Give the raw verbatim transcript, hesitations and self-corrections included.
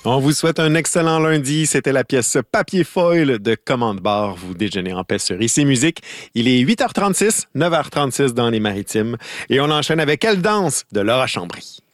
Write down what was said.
On vous souhaite un excellent lundi. C'était la pièce Papier Foil de Commande Bar. Vous déjeunez en paix sur Ici Musique. Il est huit heures trente-six, neuf heures trente-six dans les Maritimes. Et on enchaîne avec Elle danse de Laura Chambry.